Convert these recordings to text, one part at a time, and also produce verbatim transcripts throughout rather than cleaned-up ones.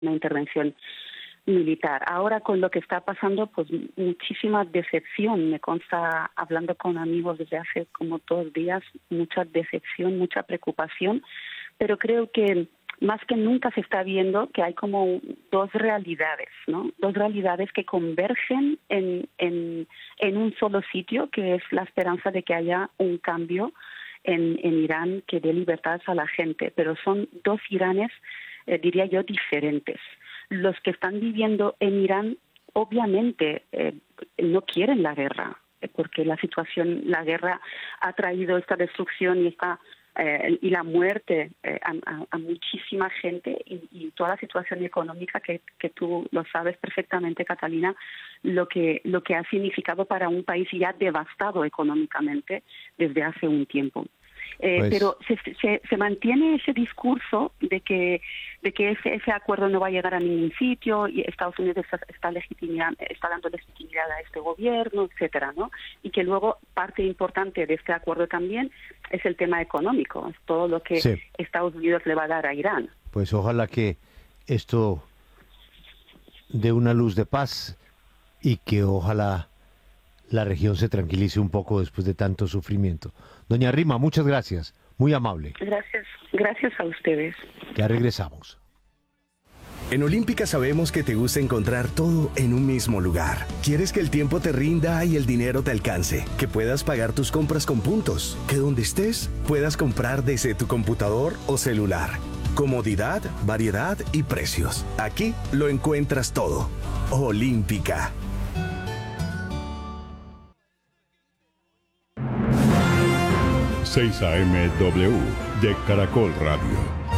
una intervención militar. Ahora con lo que está pasando, pues muchísima decepción. Me consta, hablando con amigos desde hace como dos días, mucha decepción, mucha preocupación, pero creo que más que nunca se está viendo que hay como dos realidades, ¿no? Dos realidades que convergen en, en, en un solo sitio, que es la esperanza de que haya un cambio en, en Irán que dé libertad a la gente. Pero son dos Iranes, eh, diría yo, diferentes. Los que están viviendo en Irán, obviamente, eh, no quieren la guerra, eh, porque la situación, la guerra ha traído esta destrucción y esta Eh, y la muerte eh, a, a, a muchísima gente y, y toda la situación económica que, que tú lo sabes perfectamente, Catalina, lo que lo que ha significado para un país ya devastado económicamente desde hace un tiempo. Eh, Pues- Pero se, se, se mantiene ese discurso de que de que ese, ese acuerdo no va a llegar a ningún sitio y Estados Unidos está, está, legitimidad, está dando legitimidad a este gobierno, etcétera, ¿no? Y que luego parte importante de este acuerdo también es el tema económico, es todo lo que Sí. Estados Unidos le va a dar a Irán. Pues ojalá que esto dé una luz de paz y que ojalá la región se tranquilice un poco después de tanto sufrimiento. Doña Rima, muchas gracias. Muy amable. Gracias, gracias a ustedes. Ya regresamos. En Olímpica sabemos que te gusta encontrar todo en un mismo lugar. Quieres que el tiempo te rinda y el dinero te alcance, que puedas pagar tus compras con puntos, que donde estés puedas comprar desde tu computador o celular. Comodidad, variedad y precios. Aquí lo encuentras todo. Olímpica. seis A M W de Caracol Radio.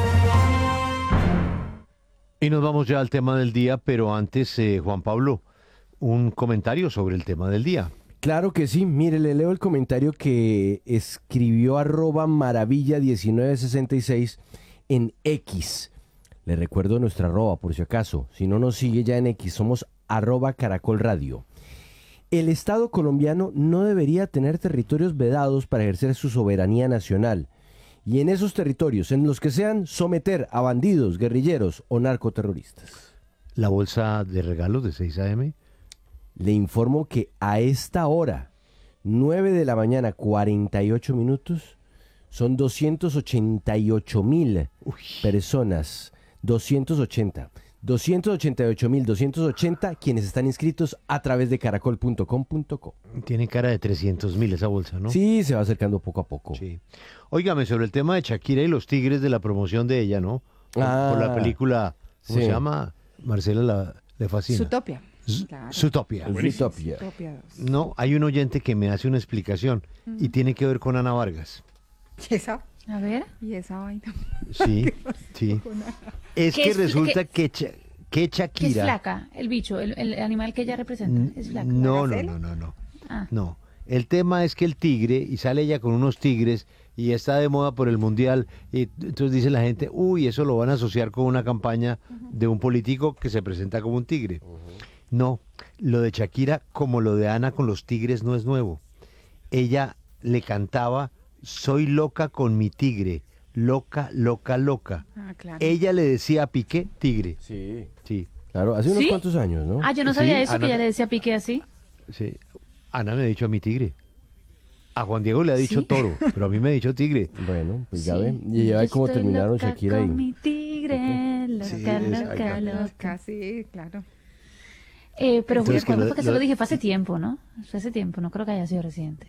Y nos vamos ya al tema del día, pero antes, eh, Juan Pablo, un comentario sobre el tema del día. Claro que sí, mire, le leo el comentario que escribió arroba maravilla diecinueve sesenta y seis en X. Le recuerdo nuestra arroba por si acaso, si no nos sigue ya en X, somos arroba Caracol Radio. El Estado colombiano no debería tener territorios vedados para ejercer su soberanía nacional. Y en esos territorios, en los que sean, someter a bandidos, guerrilleros o narcoterroristas. La bolsa de regalos de seis A M. Le informo que a esta hora, nueve de la mañana, cuarenta y ocho minutos, son doscientos ochenta y ocho mil personas. doscientos ochenta. doscientos ochenta y ocho mil doscientos ochenta quienes están inscritos a través de caracol punto com punto co. Tiene cara de trescientos mil esa bolsa, ¿no? Sí, se va acercando poco a poco. Sí. Óigame, sobre el tema de Shakira y los tigres de la promoción de ella, ¿no? Por, Ah, por la película, ¿cómo sí. se llama? Marcela la, le fascina. Zootopia. Z- Claro. Zootopia. Zootopia. Zootopia dos. No, hay un oyente que me hace una explicación y tiene que ver con Ana Vargas. ¿Y esa? A ver. ¿Y esa vaina? Sí, sí. Es ¿Qué que es- resulta qué- que, Cha- que Que es Shakira... flaca, el bicho, el, el animal que ella representa. Es flaca. No, no, gacela? no, no, no. Ah. No. El tema es que el tigre, y sale ella con unos tigres, y está de moda por el mundial, y entonces dice la gente, uy, eso lo van a asociar con una campaña de un político que se presenta como un tigre. No, lo de Shakira, como lo de Ana con los tigres, no es nuevo. Ella le cantaba, soy loca con mi tigre, loca, loca, loca. Ah, claro. Ella le decía a Piqué, tigre. Sí. Sí, Claro, hace unos ¿Sí? cuantos años, ¿no? Ah, yo no Sí, sabía eso, Ana- que ella le decía Piqué así. sí. Ana me ha dicho a mi tigre. A Juan Diego le ha dicho ¿Sí? toro, pero a mí me ha dicho tigre. Bueno, pues ya Sí. ve. Y ya ve Yo cómo estoy terminaron loca Shakira con y... mi tigre, loca, Sí, es- loca, ay, loca. Casi, claro. Eh, pero Entonces, Julio, ¿cuándo que lo- fue que se lo- lo dije? Fue hace tiempo, ¿no? Fue hace tiempo, no creo que haya sido reciente.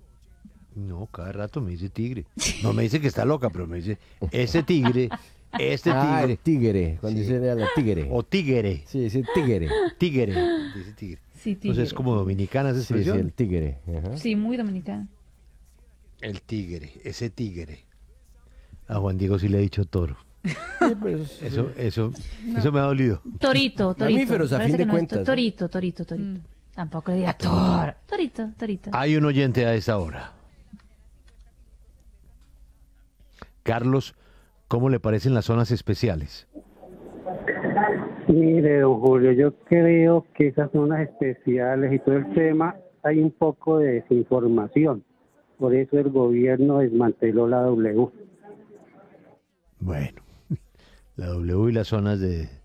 No, cada rato me dice tigre. No me dice que está loca, pero me dice, ese tigre, este Ah, tigre, el tigre, cuando Sí. dice la tigre. o tigre, Sí, ese tigre. tigre, dice tigre. Sí, tigre. Entonces es como dominicana esa Sí, sí, expresión. el tigre. Ajá. Sí, muy dominicano. El tigre, ese tigre. A Juan Diego sí le he dicho toro. Sí, pues, Eso, eso, eso me ha dolido. Torito, torito. Mamíferos, a Parece fin de que no es cuentas, ¿no? Torito, torito, torito. Tampoco le diga toro. Torito, torito. Hay un oyente a esta hora. Carlos, ¿cómo le parecen las zonas especiales? Mire, don Julio, yo creo que esas zonas especiales y todo el tema, hay un poco de desinformación. Por eso el gobierno desmanteló la W. Bueno, la W y las zonas de,